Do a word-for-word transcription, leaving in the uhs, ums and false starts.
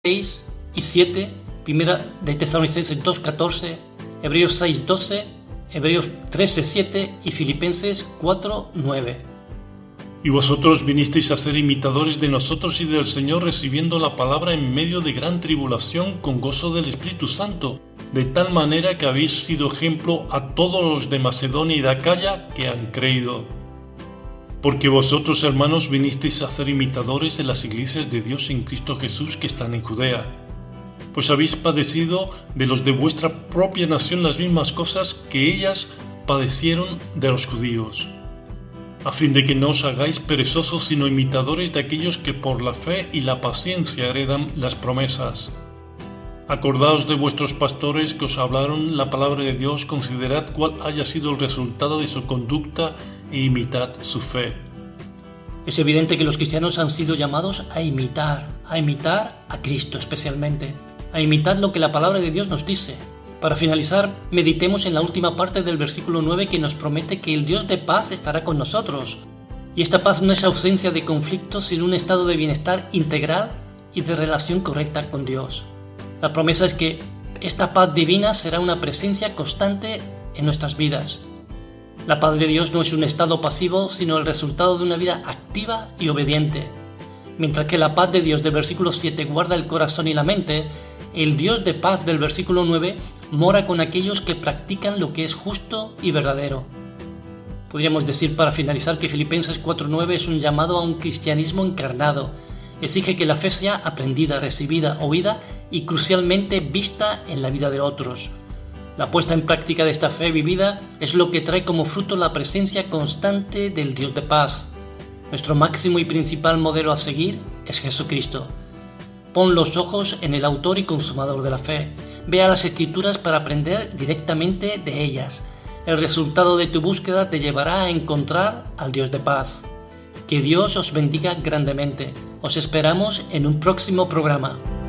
seis y siete, Primera de Tesalonicenses dos catorce, Hebreos seis doce, Hebreos trece siete y Filipenses cuatro nueve. Y vosotros vinisteis a ser imitadores de nosotros y del Señor, recibiendo la palabra en medio de gran tribulación con gozo del Espíritu Santo, de tal manera que habéis sido ejemplo a todos los de Macedonia y de Acaya que han creído. Porque vosotros, hermanos, vinisteis a ser imitadores de las iglesias de Dios en Cristo Jesús que están en Judea, pues habéis padecido de los de vuestra propia nación las mismas cosas que ellas padecieron de los judíos, a fin de que no os hagáis perezosos, sino imitadores de aquellos que por la fe y la paciencia heredan las promesas. Acordaos de vuestros pastores que os hablaron la palabra de Dios, considerad cuál haya sido el resultado de su conducta e imitad su fe. Es evidente que los cristianos han sido llamados a imitar, a imitar a Cristo especialmente, a imitar lo que la palabra de Dios nos dice. Para finalizar, meditemos en la última parte del versículo nueve que nos promete que el Dios de paz estará con nosotros. Y esta paz no es ausencia de conflictos, sino un estado de bienestar integral y de relación correcta con Dios. La promesa es que esta paz divina será una presencia constante en nuestras vidas. La paz de Dios no es un estado pasivo, sino el resultado de una vida activa y obediente. Mientras que la paz de Dios del versículo siete guarda el corazón y la mente, el Dios de paz del versículo nueve mora con aquellos que practican lo que es justo y verdadero. Podríamos decir para finalizar que Filipenses cuatro nueve es un llamado a un cristianismo encarnado. Exige que la fe sea aprendida, recibida, oída y crucialmente vista en la vida de otros. La puesta en práctica de esta fe vivida es lo que trae como fruto la presencia constante del Dios de paz. Nuestro máximo y principal modelo a seguir es Jesucristo. Pon los ojos en el autor y consumador de la fe. Ve a las Escrituras para aprender directamente de ellas. El resultado de tu búsqueda te llevará a encontrar al Dios de paz. Que Dios os bendiga grandemente. Os esperamos en un próximo programa.